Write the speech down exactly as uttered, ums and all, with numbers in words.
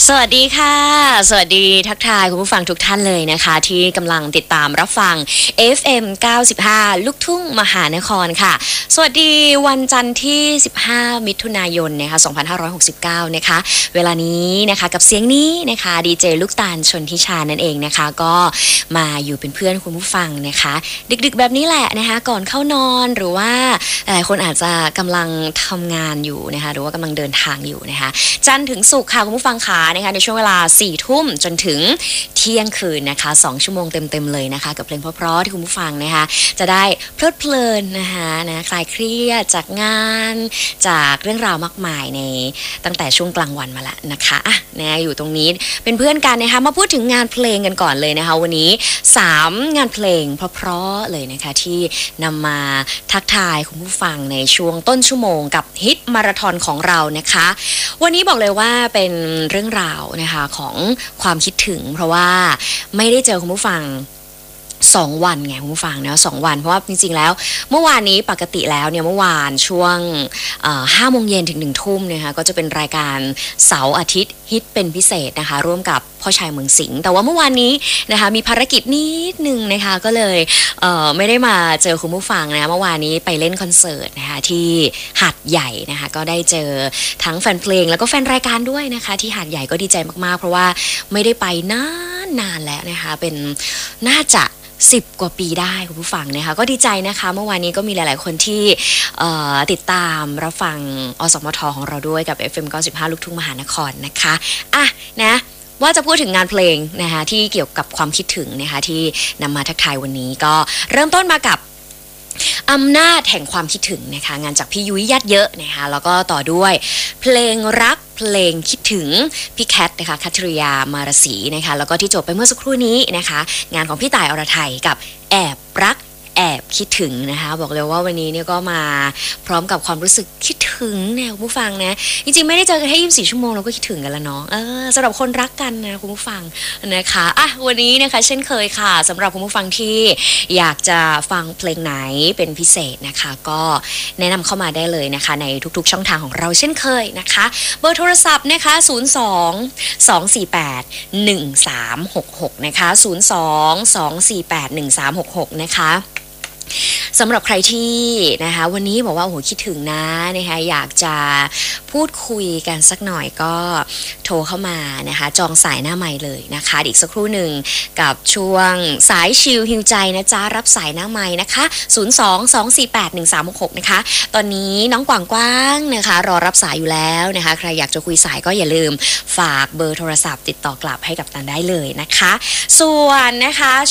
สวัสดีค่ะสวัสดีทักทายคุณผู้ฟังทุกท่านเลยนะคะที่กำลังติดตามรับฟัง เอฟ เอ็ม เก้าสิบห้า ลูกทุ่งมหานครค่ะสวัสดีวันจันทร์ที่สิบห้ามิถุนายนนะคะสองพันห้าร้อยหกสิบเก้านะคะเวลานี้นะคะกับเสียงนี้นะคะดีเจลูกตาลชนทิชานั่นเองนะคะก็มาอยู่เป็นเพื่อนคุณผู้ฟังนะคะดึกๆแบบนี้แหละนะคะก่อนเข้านอนหรือว่าหลายคนอาจจะกำลังทำงานอยู่นะคะหรือว่ากำลังเดินทางอยู่นะคะจันทร์ถึงศุกร์ค่ะคุณผู้ฟังขานะคะในช่วงเวลาสี่ทุ่มจนถึงเที่ยงคืนนะคะสองชั่วโมงเต็มๆเลยนะคะกับเพลงเพราะๆที่คุณผู้ฟังนะคะจะได้เพลิดเพลินนะคะนะคลายเครียดจากงานจากเรื่องราวมากมายในตั้งแต่ช่วงกลางวันมาละนะคะอ่ะนะอยู่ตรงนี้เป็นเพื่อนกันนะคะมาพูดถึงงานเพลงกันก่อนเลยนะคะวันนี้สามงานเพลงเพราะๆเลยนะคะที่นำมาทักทายคุณผู้ฟังในช่วงต้นชั่วโมงกับฮิตมาราธอนของเรานะคะวันนี้บอกเลยว่าเป็นเรื่องราวนะคะของความคิดถึงเพราะว่าไม่ได้เจอคุณผู้ฟังสองวันไงคุณผู้ฟังนะสองวันเพราะว่าจริงๆแล้วเมื่อวานนี้ปกติแล้วเนี่ยเมื่อวานช่วงห้าโมงเย็นถึงหนึ่งทุ่มนะคะก็จะเป็นรายการเสาร์อาทิตย์ฮิตเป็นพิเศษนะคะร่วมกับพ่อชายเมืองสิงห์แต่ว่าเมื่อวานนี้นะคะมีภารกิจนิดนึงนะคะก็เลยเอ่อไม่ได้มาเจอคุณผู้ฟังนะเมื่อวานนี้ไปเล่นคอนเสิร์ตนะคะที่หาดใหญ่นะคะก็ได้เจอทั้งแฟนเพลงแล้วก็แฟนรายการด้วยนะคะที่หาดใหญ่ก็ดีใจมากๆเพราะว่าไม่ได้ไปนานนานแล้วนะคะเป็นน่าจะสิบกว่าปีได้คุณผู้ฟังนะคะก็ดีใจนะคะเมื่อวานนี้ก็มีหลายๆคนที่ติดตามรับฟังอสมทของเราด้วยกับ เอฟ เอ็ม เก้าสิบห้า ลูกทุ่งมหานครนะคะอ่ะนะว่าจะพูดถึงงานเพลงนะคะที่เกี่ยวกับความคิดถึงนะคะที่นำมาทักทายวันนี้ก็เริ่มต้นมากับอำนาจแห่งความคิดถึงนะคะงานจากพี่ยุ้ยญาติเยอะนะคะแล้วก็ต่อด้วยเพลงรักเพลงคิดถึงพี่แคทนะคะคัทริยามารสีนะคะแล้วก็ที่จบไปเมื่อสักครู่นี้นะคะงานของพี่ต่ายอรไทยกับแอบรักแอบคิดถึงนะคะบอกเลยว่าวันนี้เนี่ยก็มาพร้อมกับความรู้สึกคิดถึงแนวผู้ฟังนะจริงๆไม่ได้เจอกันแค่ยี่สิบสี่ชั่วโมงเราก็คิดถึงกันแล้วเนาะเออสำหรับคนรักกันนะคุณผู้ฟังนะคะอ่ะวันนี้นะคะเช่นเคยค่ะสำหรับคุณผู้ฟังที่อยากจะฟังเพลงไหนเป็นพิเศษนะคะก็แนะนำเข้ามาได้เลยนะคะในทุกๆช่องทางของเราเช่นเคยนะคะเบอร์โทรศัพท์นะคะศูนย์ สอง สอง สี่ แปด หนึ่ง สาม หก หกนะคะศูนย์ สอง สอง สี่ แปด หนึ่ง สาม หก หกนะคะสำหรับใครที่นะคะวันนี้บอกว่าโอ้โหคิดถึงนะนะคะอยากจะพูดคุยกันสักหน่อยก็โทรเข้ามานะคะจองสายหน้าใหม่เลยนะคะอีกสักครู่หนึ่งกับช่วงสายชิลฮิวใจนะจ๊ะรับสายหน้าใหม่นะคะศูนย์ สอง สอง สี่ แปด หนึ่ง สาม หก หกนะคะตอนนี้น้องกวางกว้างนะคะรอรับสายอยู่แล้วนะคะใครอยากจะคุยสายก็อย่าลืมฝากเบอร์โทรศัพท์ติดต่อกลับให้กับตันได้เลยนะคะส่วนนะคะ